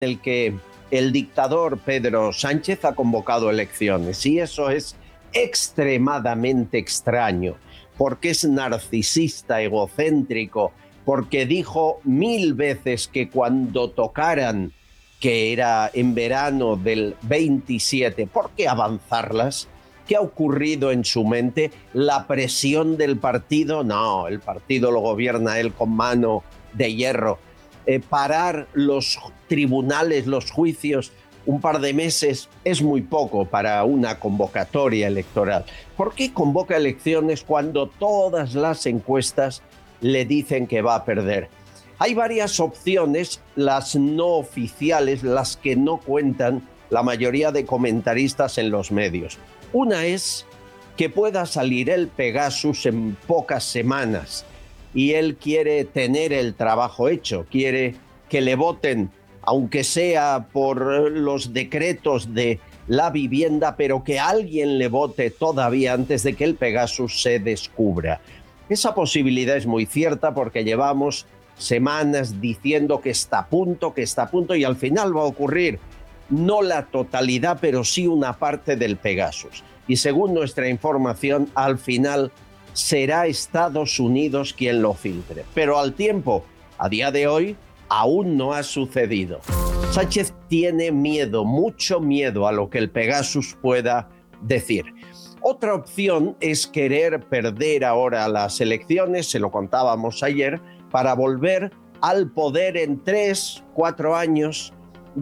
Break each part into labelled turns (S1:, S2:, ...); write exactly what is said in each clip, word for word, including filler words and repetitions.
S1: el que el dictador Pedro Sánchez ha convocado elecciones, y eso es extremadamente extraño, porque es narcisista, egocéntrico, porque dijo mil veces que cuando tocaran, que era en verano del veintisiete, ¿por qué avanzarlas? ¿Qué ha ocurrido en su mente? ¿La presión del partido? No, el partido lo gobierna él con mano de hierro. Eh, parar los tribunales, los juicios, un par de meses es muy poco para una convocatoria electoral. ¿Por qué convoca elecciones cuando todas las encuestas le dicen que va a perder? Hay varias opciones, las no oficiales, las que no cuentan la mayoría de comentaristas en los medios. Una es que pueda salir el Pegasus en pocas semanas y él quiere tener el trabajo hecho, quiere que le voten, aunque sea por los decretos de la vivienda, pero que alguien le vote todavía antes de que el Pegasus se descubra. Esa posibilidad es muy cierta porque llevamos semanas diciendo que está a punto, que está a punto, y al final va a ocurrir no la totalidad, pero sí una parte del Pegasus. Y según nuestra información, al final será Estados Unidos quien lo filtre. Pero al tiempo, a día de hoy, aún no ha sucedido. Sánchez tiene miedo, mucho miedo a lo que el Pegasus pueda decir. Otra opción es querer perder ahora las elecciones, se lo contábamos ayer, para volver al poder en tres, cuatro años,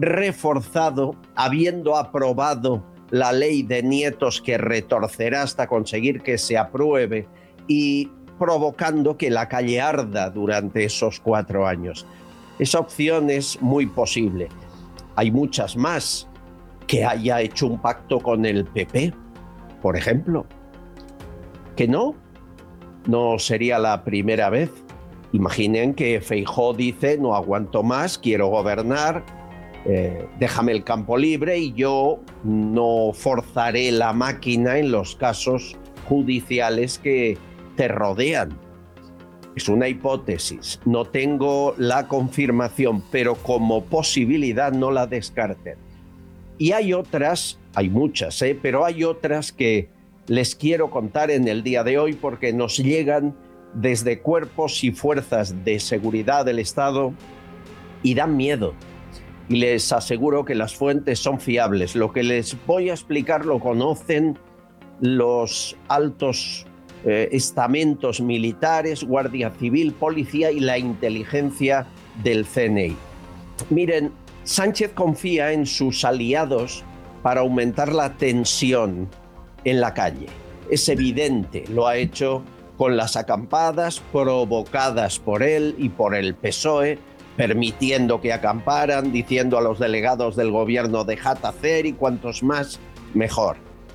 S1: reforzado, habiendo aprobado la ley de nietos que retorcerá hasta conseguir que se apruebe y provocando que la calle arda durante esos cuatro años. Esa opción es muy posible. Hay muchas más. Que haya hecho un pacto con el P P, por ejemplo. ¿Que no? No sería la primera vez. Imaginen que Feijóo dice: no aguanto más, quiero gobernar, eh, déjame el campo libre y yo no forzaré la máquina en los casos judiciales que te rodean. Es una hipótesis, no tengo la confirmación, pero como posibilidad no la descarten. Y hay otras, hay muchas, ¿eh? pero hay otras que les quiero contar en el día de hoy porque nos llegan desde cuerpos y fuerzas de seguridad del Estado y dan miedo. Y les aseguro que las fuentes son fiables. Lo que les voy a explicar lo conocen los altos eh, estamentos militares, Guardia Civil, Policía y la inteligencia del C N I. Miren, Sánchez confía en sus aliados para aumentar la tensión en la calle. Es evidente, lo ha hecho con las acampadas provocadas por él y por el P S O E, permitiendo que acamparan, diciendo a los delegados del gobierno dejad hacer y cuantos más, mejor.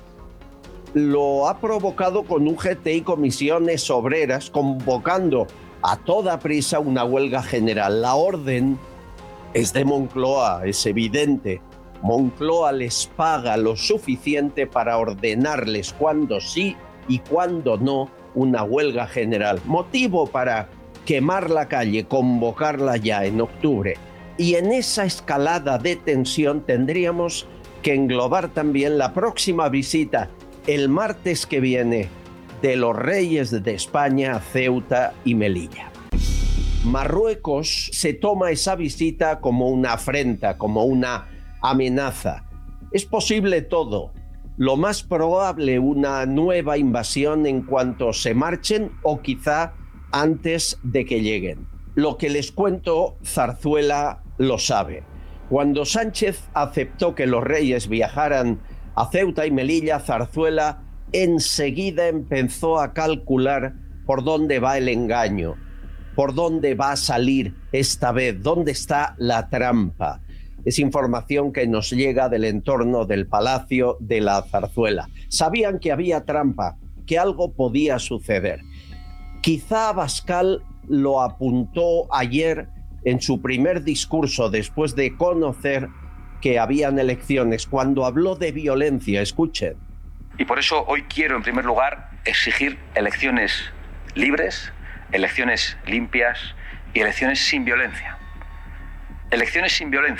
S1: Lo ha provocado con U G T y comisiones obreras, convocando a toda prisa una huelga general. La orden es de Moncloa, es evidente. Moncloa les paga lo suficiente para ordenarles cuándo sí y cuándo no una huelga general. Motivo para quemar la calle, convocarla ya en octubre. Y en esa escalada de tensión tendríamos que englobar también la próxima visita, el martes que viene, de los reyes de España a Ceuta y Melilla. Marruecos se toma esa visita como una afrenta, como una amenaza. Es posible todo. Lo más probable, una nueva invasión en cuanto se marchen o quizá antes de que lleguen. Lo que les cuento, Zarzuela lo sabe. Cuando Sánchez aceptó que los reyes viajaran a Ceuta y Melilla, Zarzuela enseguida empezó a calcular por dónde va el engaño, por dónde va a salir esta vez, dónde está la trampa. Es información que nos llega del entorno del Palacio de la Zarzuela. Sabían que había trampa, que algo podía suceder. Quizá Abascal lo apuntó ayer en su primer discurso después de conocer que habían elecciones, cuando habló de violencia. Escuchen.
S2: Y por eso hoy quiero, en primer lugar, exigir elecciones libres, elecciones limpias y elecciones sin violencia. Elecciones sin violencia.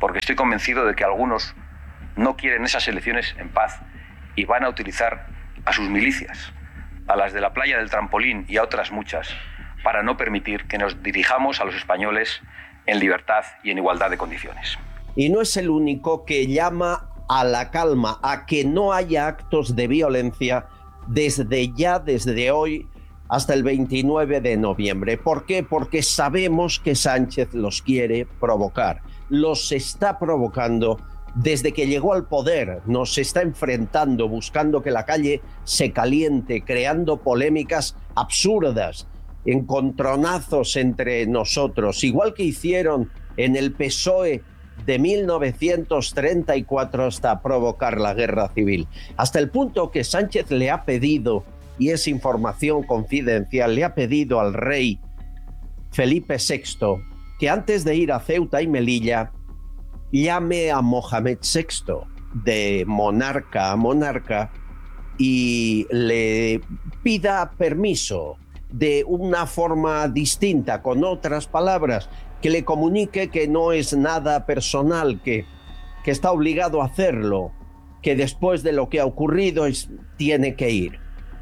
S2: porque estoy convencido de que algunos no quieren esas elecciones en paz y van a utilizar a sus milicias, a las de la playa del trampolín y a otras muchas, para no permitir que nos dirijamos a los españoles en libertad y en igualdad de condiciones.
S1: Y no es el único que llama a la calma, a que no haya actos de violencia desde ya, desde hoy, hasta el veintinueve de noviembre. ¿Por qué? Porque sabemos que Sánchez los quiere provocar. Los está provocando desde que llegó al poder. Nos está enfrentando, buscando que la calle se caliente, creando polémicas absurdas, encontronazos entre nosotros, igual que hicieron en el P S O E de mil novecientos treinta y cuatro hasta provocar la guerra civil. Hasta el punto que Sánchez le ha pedido, y es información confidencial, le ha pedido al rey Felipe sexto que antes de ir a Ceuta y Melilla llame a Mohamed sexto, de monarca a monarca, y le pida permiso de una forma distinta, con otras palabras, que le comunique que no es nada personal, que, que está obligado a hacerlo, que después de lo que ha ocurrido es, tiene que ir.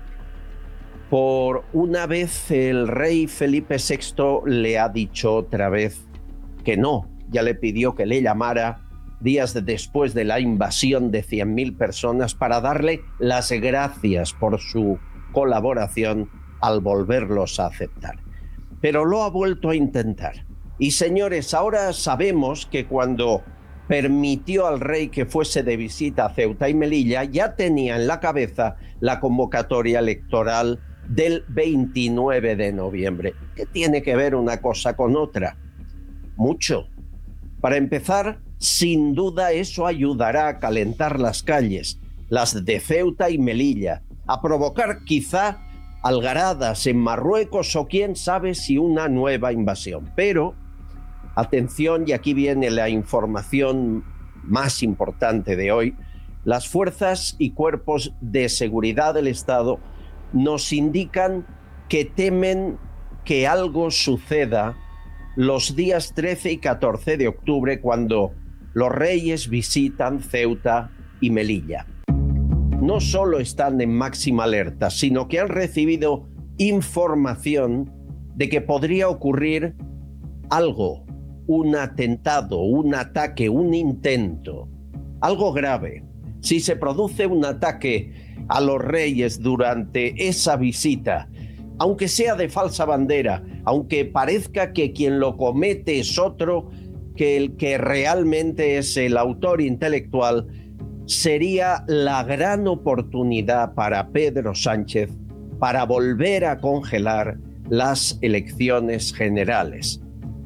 S1: Por una vez el rey Felipe sexto le ha dicho otra vez que no, ya le pidió que le llamara días después de la invasión de cien mil personas para darle las gracias por su colaboración al volverlos a aceptar. Pero lo ha vuelto a intentar. Y señores, ahora sabemos que cuando permitió al rey que fuese de visita a Ceuta y Melilla, ya tenía en la cabeza la convocatoria electoral del veintinueve de noviembre. ¿Qué tiene que ver una cosa con otra? Mucho. Para empezar, sin duda eso ayudará a calentar las calles, las de Ceuta y Melilla, a provocar quizá algaradas en Marruecos o quién sabe si una nueva invasión. Pero, atención, y aquí viene la información más importante de hoy, las fuerzas y cuerpos de seguridad del Estado nos indican que temen que algo suceda los días trece y catorce de octubre, cuando los reyes visitan Ceuta y Melilla. No solo están en máxima alerta, sino que han recibido información de que podría ocurrir algo, un atentado, un ataque, un intento, algo grave. Si se produce un ataque a los reyes durante esa visita, aunque sea de falsa bandera, aunque parezca que quien lo comete es otro que el que realmente es el autor intelectual, sería la gran oportunidad para Pedro Sánchez para volver a congelar las elecciones generales.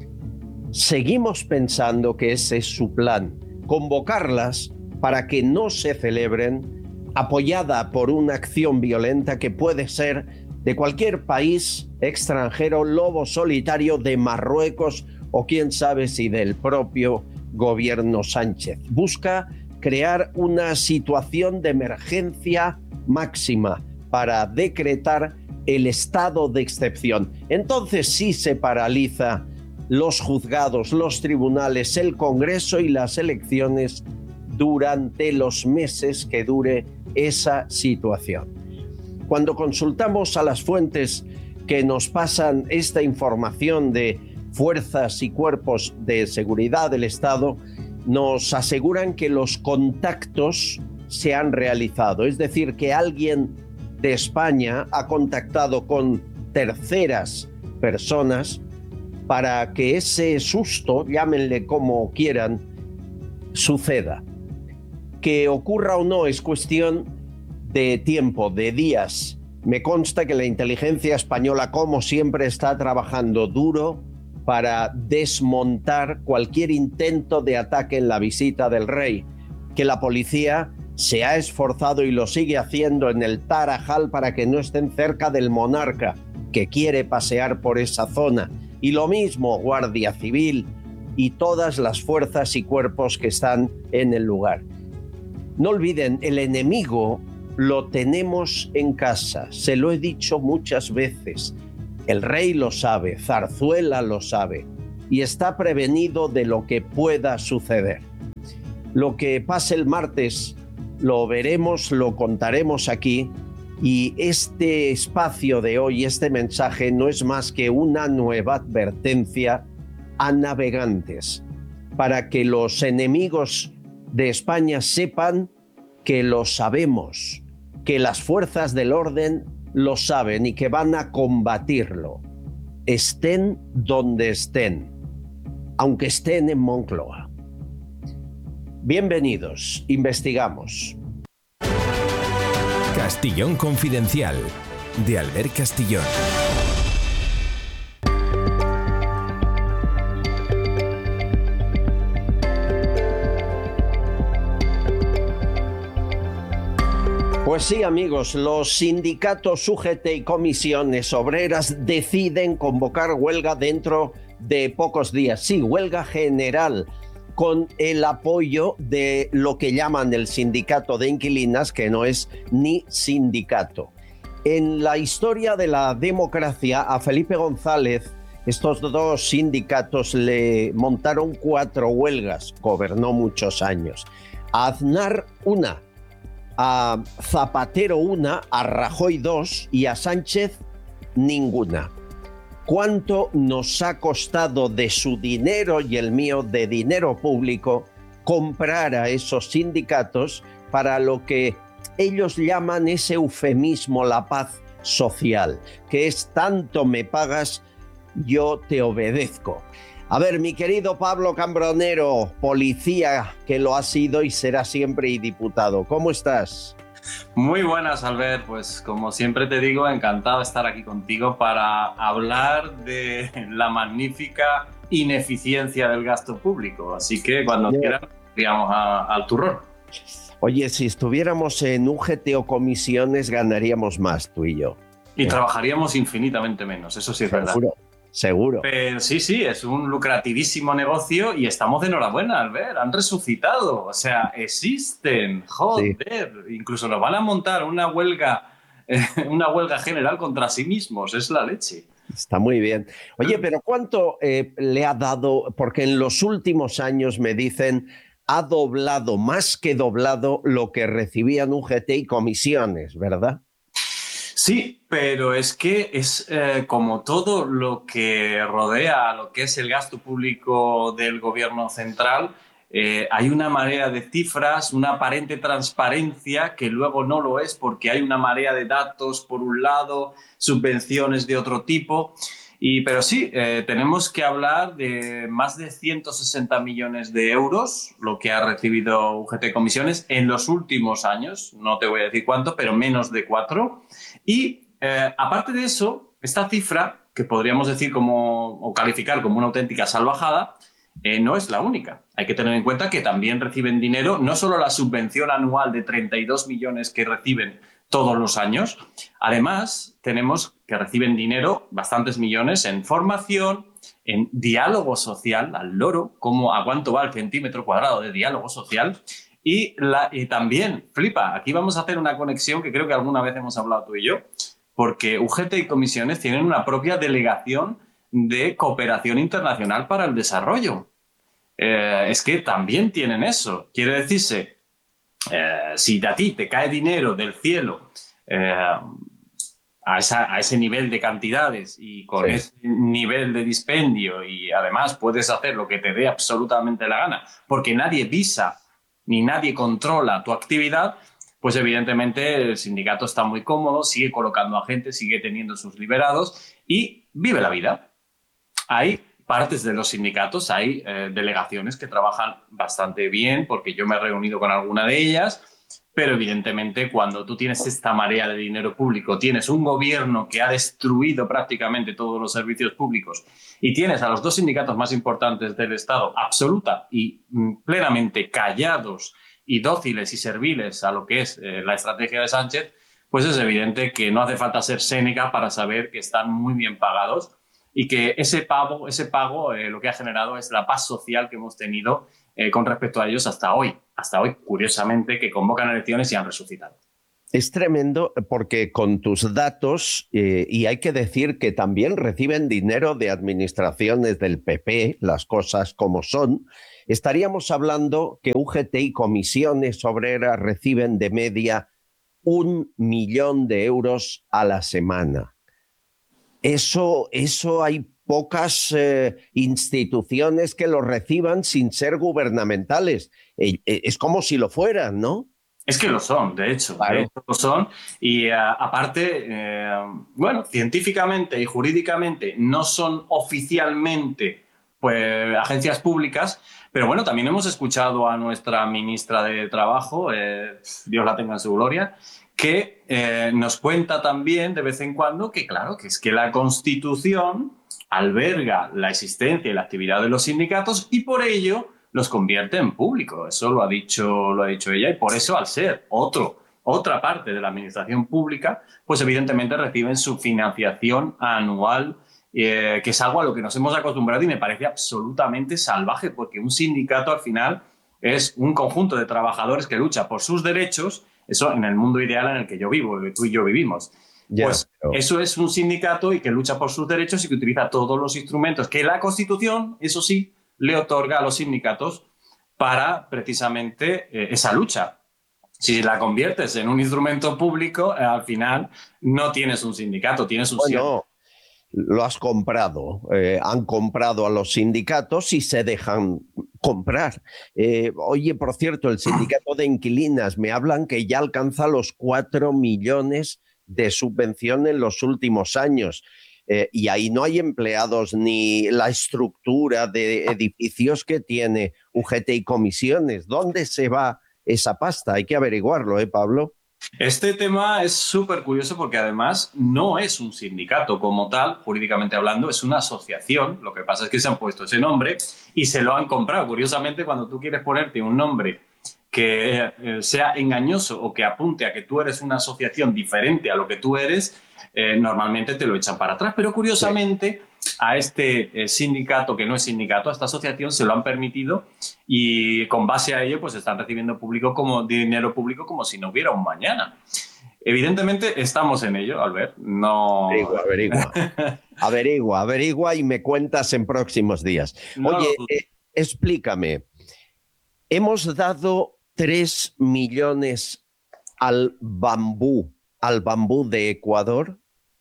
S1: Seguimos pensando que ese es su plan, convocarlas para que no se celebren, apoyada por una acción violenta que puede ser de cualquier país extranjero, lobo solitario de Marruecos o quién sabe si del propio gobierno Sánchez. Busca crear una situación de emergencia máxima para decretar el estado de excepción. Entonces sí se paraliza los juzgados, los tribunales, el Congreso y las elecciones durante los meses que dure esa situación. Cuando consultamos a las fuentes que nos pasan esta información de fuerzas y cuerpos de seguridad del Estado, nos aseguran que los contactos se han realizado, es decir, que alguien de España ha contactado con terceras personas para que ese susto, llámenle como quieran, suceda. Que ocurra o no es cuestión de tiempo, de días. Me consta que la inteligencia española, como siempre, está trabajando duro para desmontar cualquier intento de ataque en la visita del rey, que la policía se ha esforzado y lo sigue haciendo en el Tarajal para que no estén cerca del monarca, que quiere pasear por esa zona, y lo mismo Guardia Civil y todas las fuerzas y cuerpos que están en el lugar. No olviden, el enemigo lo tenemos en casa, se lo he dicho muchas veces. El rey lo sabe, Zarzuela lo sabe y está prevenido de lo que pueda suceder. Lo que pase el martes lo veremos, lo contaremos aquí, y este espacio de hoy, este mensaje, no es más que una nueva advertencia a navegantes, para que los enemigos de España sepan que lo sabemos, que las fuerzas del orden lo saben y que van a combatirlo, estén donde estén, aunque estén en Moncloa. Bienvenidos, investigamos.
S3: Castillón Confidencial, de Albert Castillón.
S1: Pues sí, amigos, los sindicatos U G T y comisiones obreras deciden convocar huelga dentro de pocos días. Sí, huelga general, con el apoyo de lo que llaman el sindicato de inquilinas, que no es ni sindicato. En la historia de la democracia, a Felipe González, estos dos sindicatos le montaron cuatro huelgas, gobernó muchos años. A Aznar una, a Zapatero una, a Rajoy dos y a Sánchez ninguna. ¿Cuánto nos ha costado de su dinero y el mío de dinero público comprar a esos sindicatos para lo que ellos llaman ese eufemismo, la paz social, que es tanto me pagas, yo te obedezco? A ver, mi querido Pablo Cambronero, policía que lo ha sido y será siempre y diputado, ¿cómo estás?
S4: Muy buenas, Albert. Pues como siempre te digo, encantado de estar aquí contigo para hablar de la magnífica ineficiencia del gasto público. Así que cuando yeah. quieran, digamos a, al turrón.
S1: Oye, si estuviéramos en U G T o comisiones, ganaríamos más tú y yo.
S4: Y ¿eh? Trabajaríamos infinitamente menos, eso sí es
S1: Seguro.
S4: verdad.
S1: Seguro.
S4: Pero sí, sí, es un lucrativísimo negocio y estamos de enhorabuena, Albert. Han resucitado, o sea, existen, joder. Sí. Incluso nos van a montar una huelga, eh, una huelga general contra sí mismos, es la leche.
S1: Está muy bien. Oye, pero ¿cuánto eh, le ha dado? Porque en los últimos años me dicen ha doblado, más que doblado, lo que recibían U G T y comisiones, ¿verdad?
S4: Sí, pero es que es eh, como todo lo que rodea a lo que es el gasto público del gobierno central, eh, hay una marea de cifras, una aparente transparencia que luego no lo es porque hay una marea de datos por un lado, subvenciones de otro tipo. Y, pero sí, eh, tenemos que hablar de más de ciento sesenta millones de euros, lo que ha recibido U G T Comisiones en los últimos años, no te voy a decir cuánto, pero menos de cuatro. Y eh, aparte de eso, esta cifra, que podríamos decir como, o calificar como una auténtica salvajada, eh, no es la única. Hay que tener en cuenta que también reciben dinero, no solo la subvención anual de treinta y dos millones que reciben todos los años. Además, tenemos que reciben dinero, bastantes millones, en formación, en diálogo social, al loro, cómo, a cuánto va el centímetro cuadrado de diálogo social. Y, la, y también, flipa, aquí vamos a hacer una conexión que creo que alguna vez hemos hablado tú y yo, porque U G T y comisiones tienen una propia delegación de cooperación internacional para el desarrollo. Eh, es que también tienen eso. Quiere decirse, eh, si a ti te cae dinero del cielo eh, a, esa, a ese nivel de cantidades y con sí. ese nivel de dispendio y además puedes hacer lo que te dé absolutamente la gana, porque nadie visa ni nadie controla tu actividad, pues evidentemente el sindicato está muy cómodo, sigue colocando a gente, sigue teniendo sus liberados y vive la vida. Hay partes de los sindicatos, hay eh, delegaciones que trabajan bastante bien, porque yo me he reunido con alguna de ellas, pero evidentemente cuando tú tienes esta marea de dinero público, tienes un gobierno que ha destruido prácticamente todos los servicios públicos y tienes a los dos sindicatos más importantes del Estado absoluta y mm, plenamente callados y dóciles y serviles a lo que es eh, la estrategia de Sánchez, pues es evidente que no hace falta ser Séneca para saber que están muy bien pagados y que ese pago, ese pago eh, lo que ha generado es la paz social que hemos tenido eh, con respecto a ellos hasta hoy. Hasta hoy, curiosamente, que convocan elecciones y han resucitado.
S1: Es tremendo porque con tus datos, eh, y hay que decir que también reciben dinero de administraciones del P P, las cosas como son, estaríamos hablando que U G T y comisiones obreras reciben de media un millón de euros a la semana. Eso, eso hay pocas eh, instituciones que lo reciban sin ser gubernamentales. Eh, eh, es como si lo fueran, ¿no?
S4: Es que lo son, de hecho,
S1: Claro.
S4: de hecho lo son. Y uh, aparte, eh, bueno, científicamente y jurídicamente no son oficialmente pues, agencias públicas, pero bueno, también hemos escuchado a nuestra ministra de Trabajo, eh, Dios la tenga en su gloria, que eh, nos cuenta también de vez en cuando que, claro, que es que la Constitución alberga la existencia y la actividad de los sindicatos y por ello los convierte en público. Eso lo ha dicho, lo ha dicho ella y por eso, al ser otro, otra parte de la administración pública, pues evidentemente reciben su financiación anual, eh, que es algo a lo que nos hemos acostumbrado y me parece absolutamente salvaje, porque un sindicato al final es un conjunto de trabajadores que lucha por sus derechos, eso en el mundo ideal en el que yo vivo, que tú y yo vivimos.
S1: Ya,
S4: pues
S1: pero...
S4: eso es un sindicato y que lucha por sus derechos y que utiliza todos los instrumentos que la Constitución, eso sí, le otorga a los sindicatos para precisamente eh, esa lucha. Si la conviertes en un instrumento público, eh, al final no tienes un sindicato, tienes un...
S1: Bueno, lo has comprado. Eh, han comprado a los sindicatos y se dejan comprar. Eh, oye, por cierto, el sindicato de inquilinas me hablan que ya alcanza los cuatro millones de subvención en los últimos años. Eh, y ahí no hay empleados ni la estructura de edificios que tiene U G T y comisiones. ¿Dónde se va esa pasta? Hay que averiguarlo, ¿eh, Pablo?
S4: Este tema es súper curioso porque además no es un sindicato como tal, jurídicamente hablando, es una asociación. Lo que pasa es que se han puesto ese nombre y se lo han comprado. Curiosamente, cuando tú quieres ponerte un nombre que eh, sea engañoso o que apunte a que tú eres una asociación diferente a lo que tú eres, eh, normalmente te lo echan para atrás. Pero curiosamente a este eh, sindicato, que no es sindicato, a esta asociación se lo han permitido y con base a ello pues están recibiendo público como, dinero público como si no hubiera un mañana. Evidentemente estamos en ello, Albert. No...
S1: Averigua, averigua. averigua, averigua y me cuentas en próximos días.
S4: No,
S1: Oye, eh, explícame. Hemos dado tres millones al bambú, al bambú de Ecuador.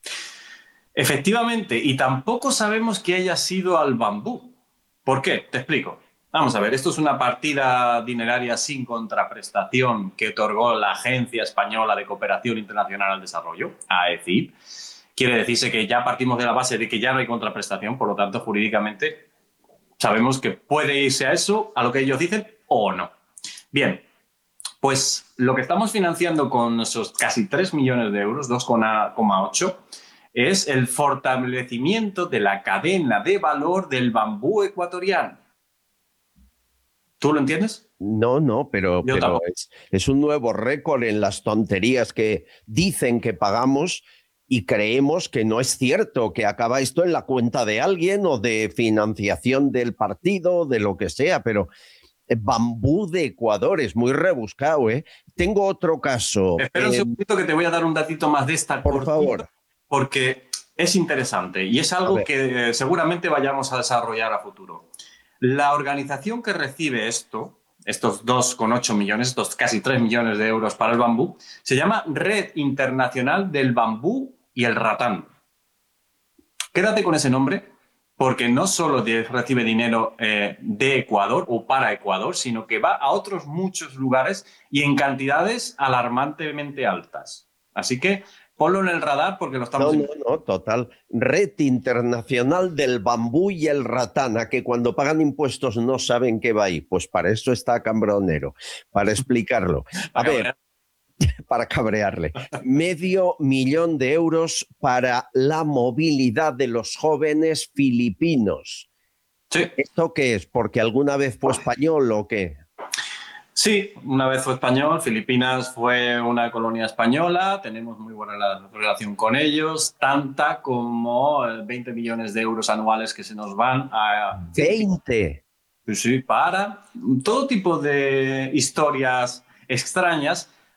S4: Efectivamente, y tampoco sabemos que haya sido al bambú. ¿Por qué? Te explico. Vamos a ver, esto es una partida dineraria sin contraprestación que otorgó la Agencia Española de Cooperación Internacional al Desarrollo, A E C I D. Quiere decirse que ya partimos de la base de que ya no hay contraprestación, por lo tanto, jurídicamente sabemos que puede irse a eso, a lo que ellos dicen, o no. Bien, pues lo que estamos financiando con esos casi tres millones de euros, dos coma ocho, es el fortalecimiento de la cadena de valor del bambú ecuatoriano. ¿Tú lo entiendes?
S1: No, no, pero, pero es, es un nuevo récord en las tonterías que dicen que pagamos y creemos que no es cierto, que acaba esto en la cuenta de alguien o de financiación del partido, de lo que sea, pero bambú de Ecuador es muy rebuscado, ¿eh? Tengo otro caso.
S4: Espera eh, un segundito que te voy a dar un datito más de esta.
S1: Por favor.
S4: Porque es interesante y es algo que eh, seguramente vayamos a desarrollar a futuro. La organización que recibe esto, estos dos coma ocho millones, estos casi tres millones de euros para el bambú, se llama Red Internacional del Bambú y el Ratán. Quédate con ese nombre porque no solo recibe dinero eh, de Ecuador o para Ecuador, sino que va a otros muchos lugares y en cantidades alarmantemente altas. Así que ponlo en el radar porque lo estamos...
S1: No, no, no, total. Red Internacional del Bambú y el Ratán, a que cuando pagan impuestos no saben qué va ahí. Pues para eso está Cambronero, para explicarlo. A ver, para cabrearle. Medio millón de euros para la movilidad de los jóvenes filipinos.
S4: Sí.
S1: ¿Esto qué es? ¿Porque alguna vez fue español o qué?
S4: Sí, una vez fue español. Filipinas fue una colonia española. Tenemos muy buena relación con ellos. Tanta como veinte millones de euros anuales que se nos van a...
S1: ¿veinte?
S4: Sí, para todo tipo de historias extrañas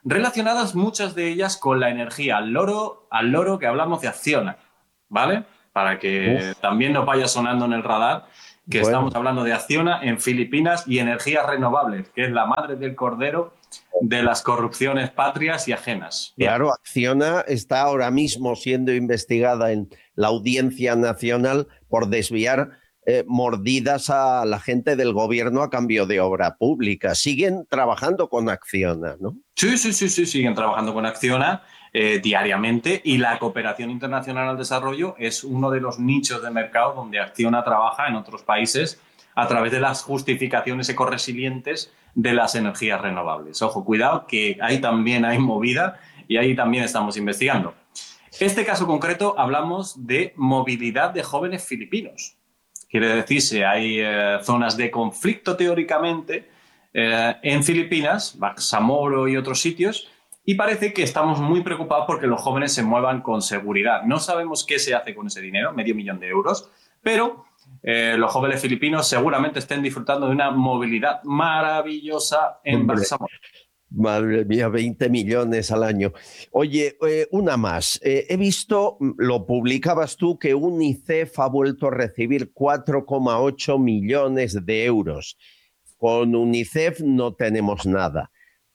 S4: relacionadas muchas de ellas con la energía al loro, al loro que hablamos de Acciona, ¿vale? Para que Uf. también nos vaya sonando en el radar que bueno. estamos hablando de Acciona en Filipinas y energías renovables, que es la madre del cordero de las corrupciones patrias y ajenas.
S1: Bien. Claro, Acciona está ahora mismo siendo investigada en la Audiencia Nacional por desviar eh, mordidas a la gente del gobierno a cambio de obra pública. Siguen trabajando con Acciona, ¿no?
S4: Sí, sí, sí, sí, siguen trabajando con Acciona eh, diariamente, y la cooperación internacional al desarrollo es uno de los nichos de mercado donde Acciona trabaja en otros países a través de las justificaciones ecoresilientes de las energías renovables. Ojo, cuidado, que ahí también hay movida y ahí también estamos investigando. Este caso concreto hablamos de movilidad de jóvenes filipinos. Quiere decirse, hay eh, zonas de conflicto teóricamente eh, en Filipinas, Bangsamoro y otros sitios, y parece que estamos muy preocupados porque los jóvenes se muevan con seguridad. No sabemos qué se hace con ese dinero, medio millón de euros, pero eh, los jóvenes filipinos seguramente estén disfrutando de una movilidad maravillosa en Bangsamoro.
S1: Madre mía, veinte millones al año. Oye, eh, una más. Eh, he visto, lo publicabas tú, que UNICEF ha vuelto a recibir cuatro coma ocho millones de euros. Con UNICEF no tenemos nada.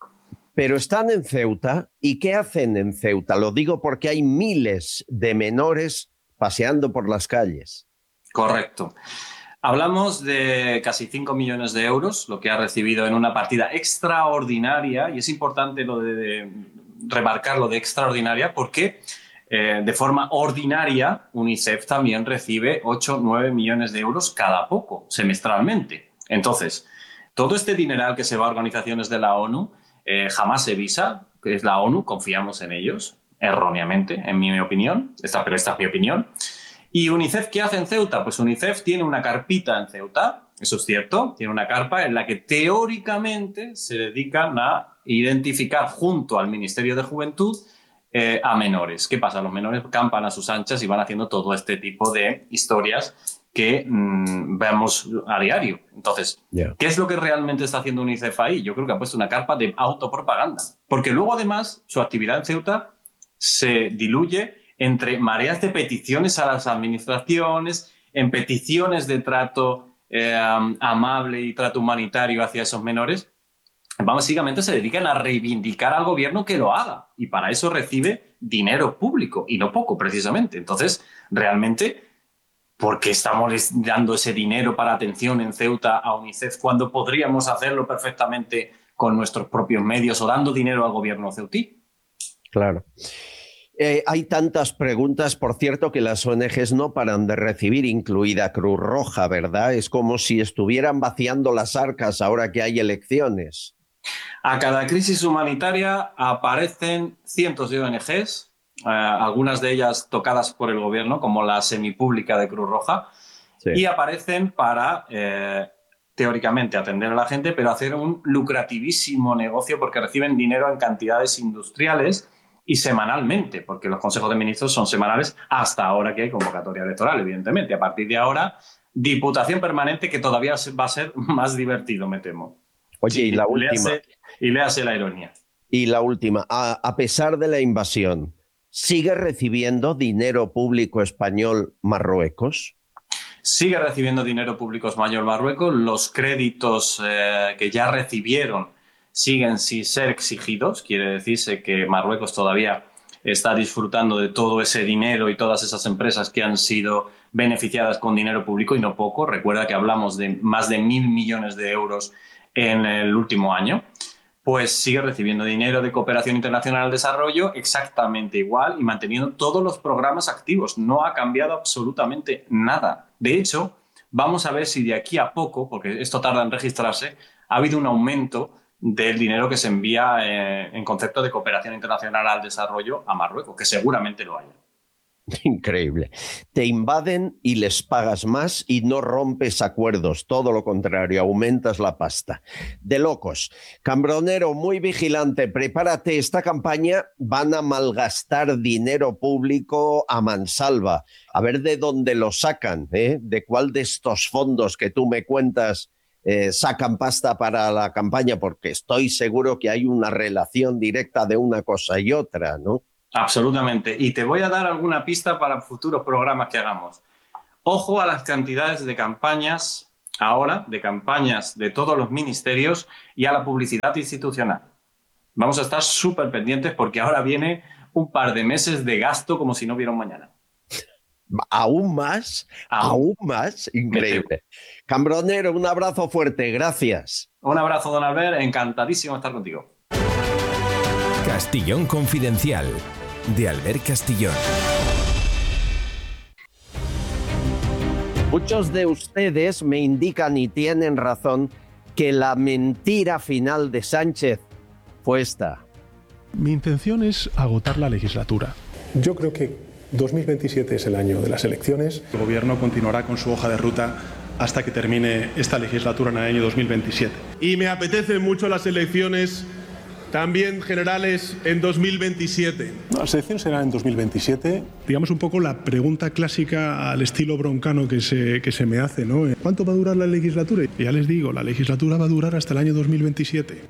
S1: Pero están en Ceuta. ¿Y qué hacen en Ceuta? Lo digo porque hay miles de menores paseando por las calles.
S4: Correcto. Hablamos de casi cinco millones de euros, lo que ha recibido en una partida extraordinaria, y es importante lo de, de remarcar lo de extraordinaria porque eh, de forma ordinaria UNICEF también recibe ocho o nueve millones de euros cada poco, semestralmente. Entonces, todo este dineral que se va a organizaciones de la ONU eh, jamás se visa, que es la ONU, confiamos en ellos, erróneamente, en mi opinión, esta, pero esta es mi opinión. ¿Y UNICEF qué hace en Ceuta? Pues UNICEF tiene una carpita en Ceuta, eso es cierto, tiene una carpa en la que teóricamente se dedican a identificar junto al Ministerio de Juventud eh, a menores. ¿Qué pasa? Los menores campan a sus anchas y van haciendo todo este tipo de historias que mmm, vemos a diario. Entonces, yeah. ¿qué es lo que realmente está haciendo UNICEF ahí? Yo creo que ha puesto una carpa de autopropaganda, porque luego además su actividad en Ceuta se diluye entre mareas de peticiones a las administraciones, en peticiones de trato eh, amable y trato humanitario hacia esos menores. Básicamente se dedican a reivindicar al gobierno que lo haga, y para eso recibe dinero público, y no poco precisamente. Entonces, realmente, ¿por qué estamos dando ese dinero para atención en Ceuta a UNICEF cuando podríamos hacerlo perfectamente con nuestros propios medios o dando dinero al gobierno ceutí?
S1: Claro. Eh, hay tantas preguntas, por cierto, que las O N Ges no paran de recibir, incluida Cruz Roja, ¿verdad? Es como si estuvieran vaciando las arcas ahora que hay elecciones.
S4: A cada crisis humanitaria aparecen cientos de O N Ges, eh, algunas de ellas tocadas por el gobierno, como la semipública de Cruz Roja, sí. y aparecen para, eh, teóricamente, atender a la gente, pero hacer un lucrativísimo negocio porque reciben dinero en cantidades industriales y semanalmente, porque los consejos de ministros son semanales hasta ahora que hay convocatoria electoral, evidentemente. A partir de ahora, diputación permanente, que todavía va a ser más divertido, me temo.
S1: Oye, sí, y la
S4: última.
S1: Léase,
S4: y léase la ironía.
S1: Y la última, a, a pesar de la invasión, ¿sigue recibiendo dinero público español Marruecos?
S4: Sigue recibiendo dinero público español Marruecos. Los créditos eh, que ya recibieron siguen sin ser exigidos. Quiere decirse que Marruecos todavía está disfrutando de todo ese dinero y todas esas empresas que han sido beneficiadas con dinero público, y no poco. Recuerda que hablamos de más de mil millones de euros en el último año. Pues sigue recibiendo dinero de cooperación internacional al desarrollo exactamente igual y manteniendo todos los programas activos. No ha cambiado absolutamente nada. De hecho, vamos a ver si de aquí a poco, porque esto tarda en registrarse, ha habido un aumento del dinero que se envía eh, en concepto de cooperación internacional al desarrollo a Marruecos, que seguramente lo haya.
S1: Increíble. Te invaden y les pagas más y no rompes acuerdos, todo lo contrario, aumentas la pasta. De locos. Cambronero, muy vigilante, prepárate, esta campaña van a malgastar dinero público a mansalva. A ver de dónde lo sacan, ¿eh? De cuál de estos fondos que tú me cuentas eh, sacan pasta para la campaña, porque estoy seguro que hay una relación directa de una cosa y otra, ¿no?
S4: Absolutamente. Y te voy a dar alguna pista para futuros programas que hagamos. Ojo a las cantidades de campañas ahora, de campañas de todos los ministerios y a la publicidad institucional. Vamos a estar súper pendientes porque ahora viene un par de meses de gasto como si no hubiera un mañana.
S1: Aún más, aún, aún más, increíble. Cambronero, un abrazo fuerte, gracias.
S4: Un abrazo, don Albert, encantadísimo de estar contigo.
S3: Castillón Confidencial, de Albert Castillón.
S1: Muchos de ustedes me indican, y tienen razón, que la mentira final de Sánchez fue esta.
S5: Mi intención es agotar la legislatura.
S6: Yo creo que dos mil veintisiete es el año de las elecciones.
S5: El gobierno continuará con su hoja de ruta hasta que termine esta legislatura en el año dos mil veintisiete.
S7: Y me apetecen mucho las elecciones también generales en dos mil veintisiete.
S6: No, las elecciones serán en dos mil veintisiete.
S5: Digamos un poco la pregunta clásica al estilo broncano que se, que se me hace, ¿no? ¿Cuánto va a durar la legislatura? Y ya les digo, la legislatura va a durar hasta el año dos mil veintisiete.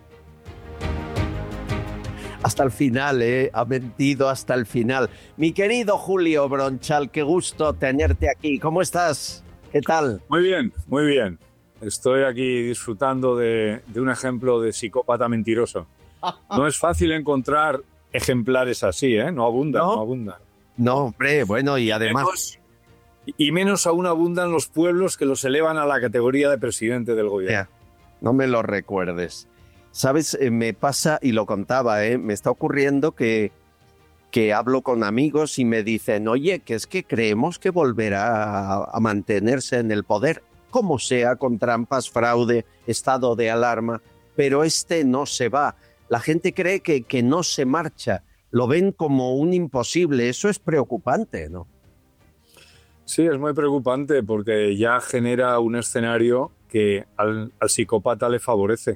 S1: Hasta el final, ¿eh? Ha mentido hasta el final. Mi querido Julio Bronchal, qué gusto tenerte aquí. ¿Cómo estás? ¿Qué tal?
S8: Muy bien, muy bien. Estoy aquí disfrutando de, de un ejemplo de psicópata mentiroso. No es fácil encontrar ejemplares así, ¿eh? No abundan, no, no abundan.
S1: No, hombre, bueno, y además...
S8: Menos, y menos aún abundan los pueblos que los elevan a la categoría de presidente del gobierno.
S1: No me lo recuerdes. ¿Sabes? Eh, me pasa, y lo contaba, ¿eh? Me está ocurriendo que, que hablo con amigos y me dicen, oye, que es que creemos que volverá a, a mantenerse en el poder, como sea, con trampas, fraude, estado de alarma, pero este no se va. La gente cree que, que no se marcha, lo ven como un imposible. Eso es preocupante, ¿no?
S8: Sí, es muy preocupante porque ya genera un escenario que al, al psicópata le favorece.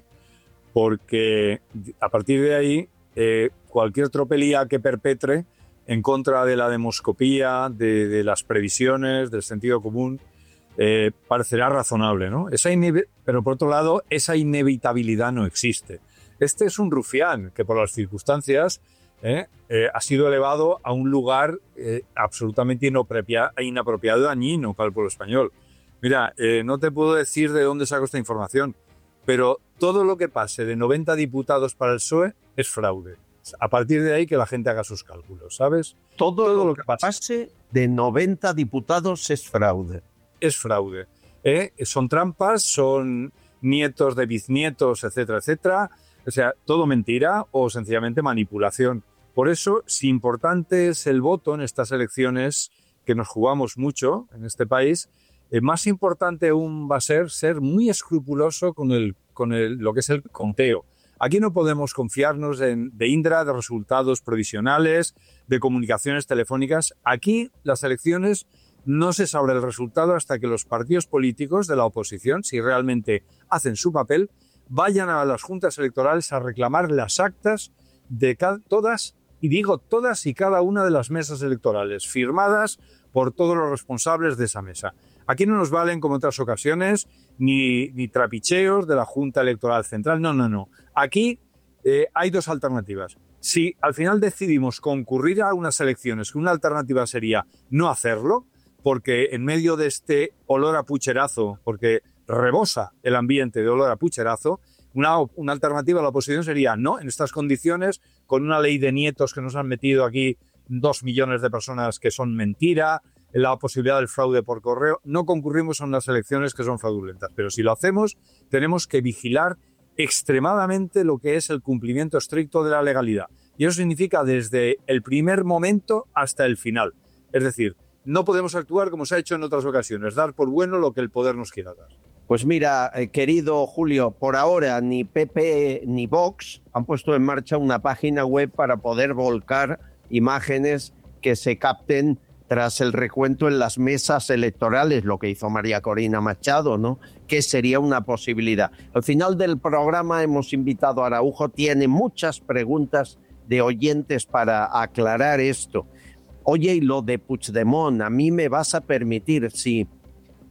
S8: Porque a partir de ahí, eh, cualquier tropelía que perpetre en contra de la demoscopía, de, de las previsiones, del sentido común, eh, parecerá razonable, ¿no? Esa ineve- pero por otro lado, esa inevitabilidad no existe. Este es un rufián que por las circunstancias eh, eh, ha sido elevado a un lugar eh, absolutamente inapropiado, inapropiado y dañino para el pueblo español. Mira, eh, no te puedo decir de dónde saco esta información, pero todo lo que pase de noventa diputados para el P S O E es fraude. A partir de ahí que la gente haga sus cálculos, ¿sabes?
S1: Todo, todo lo que pase de noventa diputados es fraude.
S8: Es fraude. ¿eh? Son trampas, son nietos de bisnietos, etcétera, etcétera. O sea, todo mentira o sencillamente manipulación. Por eso, si importante es el voto en estas elecciones, que nos jugamos mucho en este país, eh, más importante aún va a ser ser muy escrupuloso con, el, con el, lo que es el conteo. Aquí no podemos confiarnos en, de Indra, de resultados provisionales, de comunicaciones telefónicas. Aquí las elecciones no se sabrá el resultado hasta que los partidos políticos de la oposición, si realmente hacen su papel, vayan a las juntas electorales a reclamar las actas de cada, todas, y digo todas y cada una de las mesas electorales, firmadas por todos los responsables de esa mesa. Aquí no nos valen, como en otras ocasiones, ni, ni trapicheos de la Junta Electoral Central. No, no, no. Aquí eh, hay dos alternativas. Si al final decidimos concurrir a unas elecciones, una alternativa sería no hacerlo, porque en medio de este olor a pucherazo, porque rebosa el ambiente de olor a pucherazo, una, una alternativa a la oposición sería no, en estas condiciones, con una ley de nietos que nos han metido aquí dos millones de personas que son mentira, la posibilidad del fraude por correo, no concurrimos a unas elecciones que son fraudulentas. Pero si lo hacemos, tenemos que vigilar extremadamente lo que es el cumplimiento estricto de la legalidad. Y eso significa desde el primer momento hasta el final. Es decir, no podemos actuar como se ha hecho en otras ocasiones, dar por bueno lo que el poder nos quiera dar.
S1: Pues mira, eh, querido Julio, por ahora ni P P ni Vox han puesto en marcha una página web para poder volcar imágenes que se capten tras el recuento en las mesas electorales, lo que hizo María Corina Machado, ¿no? Que sería una posibilidad. Al final del programa hemos invitado a Araujo, tiene muchas preguntas de oyentes para aclarar esto. Oye, y lo de Puigdemont, a mí me vas a permitir, sí.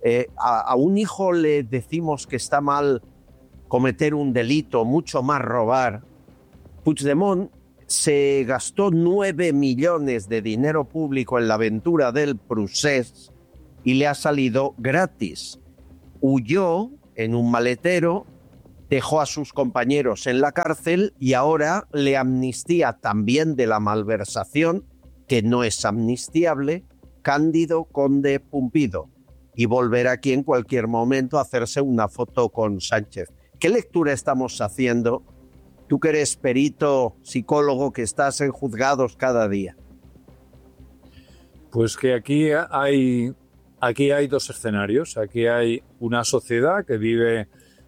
S1: Eh, a, a un hijo le decimos que está mal cometer un delito, mucho más robar. Puigdemont se gastó nueve millones de dinero público en la aventura del Procés y le ha salido gratis. Huyó en un maletero, dejó a sus compañeros en la cárcel y ahora le amnistía también de la malversación, que no es amnistiable, Cándido Conde Pumpido, y volverá aquí en cualquier momento a hacerse una foto con Sánchez. ¿Qué lectura estamos haciendo? Tú que eres perito, psicólogo, que estás en juzgados cada día.
S8: Pues que aquí hay, aquí hay dos escenarios. Aquí hay una sociedad que vive